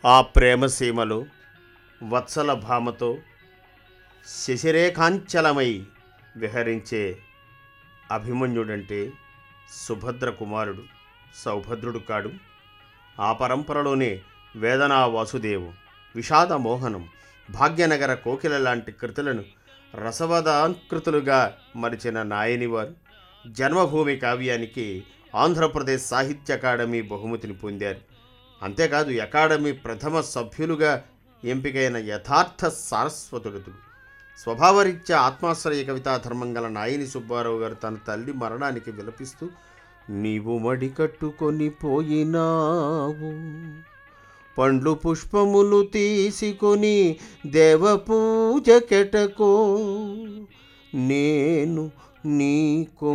ఆ ప్రేమసీమలో వత్సల భామతో శశిరేఖాంచలమై విహరించే అభిమన్యుడంటే సుభద్ర కుమారుడు సౌభద్రుడు కాడు. ఆ పరంపరలోనే వేదనా వాసుదేవు, విషాద మోహనం, భాగ్యనగర కోకిల లాంటి కృతులను రసవదాంకృతులుగా మరిచిన నాయనివారు జన్మభూమి కావ్యానికి ఆంధ్రప్రదేశ్ సాహిత్య అకాడమీ బహుమతిని పొందారు. అంతేకాదు అకాడమీ ప్రథమ సభ్యులుగా ఎంపికైన యథార్థ సారస్వతుడు. స్వభావరీత్యా ఆత్మాశ్రయ కవితా ధర్మం గల నాయని సుబ్బారావు గారు తన తల్లి మరణానికి విలపిస్తూ, నీవు మడి కట్టుకొని పోయినావు, పండ్లు పుష్పములు తీసుకొని దేవపూజ కెటకో, నేను నీకు